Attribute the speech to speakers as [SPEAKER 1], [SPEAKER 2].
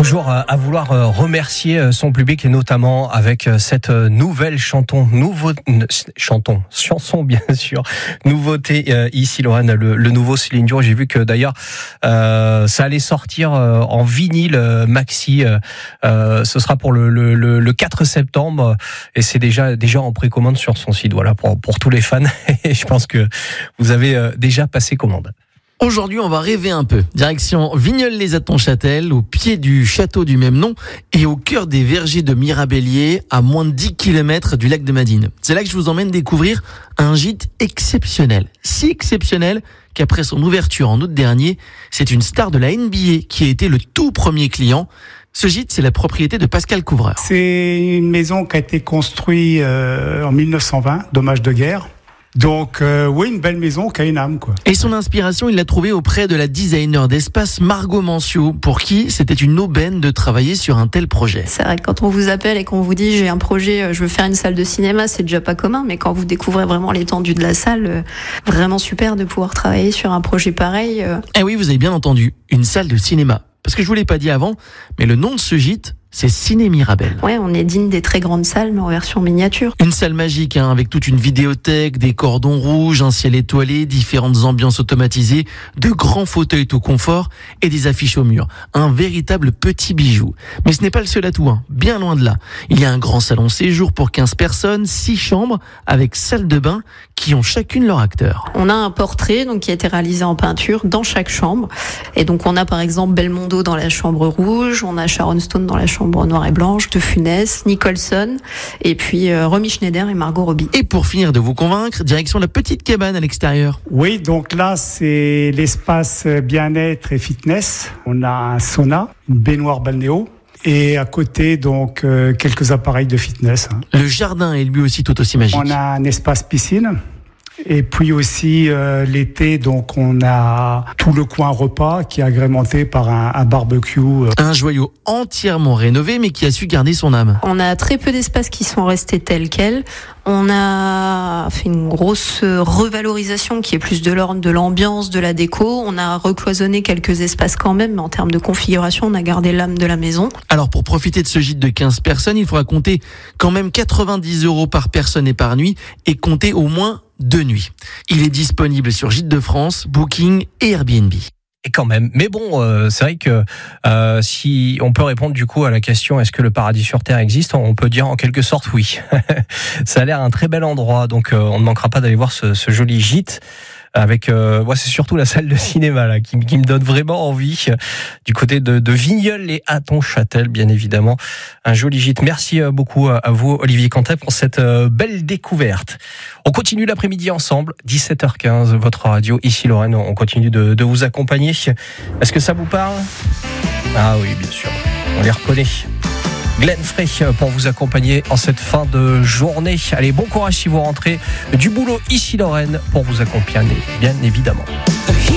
[SPEAKER 1] Toujours à vouloir remercier son public et notamment avec cette nouvelle chanson bien sûr, nouveauté ici Lorraine, le nouveau Céline Dion. J'ai vu que d'ailleurs ça allait sortir en vinyle maxi, ce sera pour le 4 septembre et c'est déjà en précommande sur son site, voilà, pour tous les fans et je pense que vous avez déjà passé commande.
[SPEAKER 2] Aujourd'hui, on va rêver un peu. Direction Vigneulles-lès-Aton-Châtel, au pied du château du même nom et au cœur des vergers de Mirabellier, à moins de 10 km du lac de Madine. C'est là que je vous emmène découvrir un gîte exceptionnel. Si exceptionnel qu'après son ouverture en août dernier, c'est une star de la NBA qui a été le tout premier client. Ce gîte, c'est la propriété de Pascal Couvreur.
[SPEAKER 3] C'est une maison qui a été construite en 1920, dommage de guerre. Donc oui, une belle maison qui a une âme, quoi.
[SPEAKER 2] Et son inspiration, il l'a trouvée auprès de la designer d'espace Margot Mancio, pour qui c'était une aubaine de travailler sur un tel projet.
[SPEAKER 4] C'est vrai que quand on vous appelle et qu'on vous dit j'ai un projet, je veux faire une salle de cinéma, c'est déjà pas commun, mais quand vous découvrez vraiment l'étendue de la salle, vraiment super de pouvoir travailler sur un projet pareil.
[SPEAKER 2] Eh oui, vous avez bien entendu, une salle de cinéma. Parce que je vous l'ai pas dit avant, mais le nom de ce gîte, c'est Ciné Mirabel.
[SPEAKER 4] Ouais, on est digne des très grandes salles, mais en version miniature.
[SPEAKER 2] Une salle magique, avec toute une vidéothèque, des cordons rouges, un ciel étoilé, différentes ambiances automatisées, de grands fauteuils tout confort et des affiches au mur. Un véritable petit bijou. Mais ce n'est pas le seul atout, bien loin de là. Il y a un grand salon séjour pour 15 personnes, 6 chambres, avec salle de bain, qui ont chacune leur acteur.
[SPEAKER 4] On a un portrait qui a été réalisé en peinture dans chaque chambre. Et donc on a par exemple Belmondo dans la chambre rouge, on a Sharon Stone dans la chambre noire et blanche, De Funès, Nicholson, et puis Romy Schneider et Margot Robbie.
[SPEAKER 2] Et pour finir de vous convaincre, direction la petite cabane à l'extérieur.
[SPEAKER 3] Oui, donc là, c'est l'espace bien-être et fitness. On a un sauna, une baignoire balnéo. Et à côté, donc, quelques appareils de fitness.
[SPEAKER 2] Le jardin est lui aussi tout aussi magique.
[SPEAKER 3] On a un espace piscine. Et puis aussi l'été, donc on a tout le coin repas qui est agrémenté par un barbecue.
[SPEAKER 2] Un joyau entièrement rénové mais qui a su garder son âme.
[SPEAKER 4] On a très peu d'espaces qui sont restés tels quels. On a fait une grosse revalorisation qui est plus de l'ordre de l'ambiance, de la déco. On a recloisonné quelques espaces quand même, mais en termes de configuration, on a gardé l'âme de la maison.
[SPEAKER 2] Alors pour profiter de ce gîte de 15 personnes, il faudra compter quand même 90 € par personne et par nuit et compter au moins 2 nuits. Il est disponible sur Gîtes de France, Booking et Airbnb.
[SPEAKER 1] Et quand même. Mais bon, c'est vrai que si on peut répondre du coup à la question est-ce que le paradis sur Terre existe, on peut dire en quelque sorte oui. Ça a l'air un très bel endroit, donc on ne manquera pas d'aller voir ce joli gîte. Avec moi c'est surtout la salle de cinéma là qui me donne vraiment envie, du côté de Vigneulles-lès-Aton-Châtel, bien évidemment, un joli gîte. Merci beaucoup à vous Olivier Cantet pour cette belle découverte. On continue l'après-midi ensemble, 17h15, votre radio ici Lorraine, on continue de vous accompagner. Est-ce que ça vous parle ? Ah oui, bien sûr, on les reconnaît. Glenn Frey pour vous accompagner en cette fin de journée. Allez, bon courage si vous rentrez du boulot ici Lorraine pour vous accompagner, bien évidemment.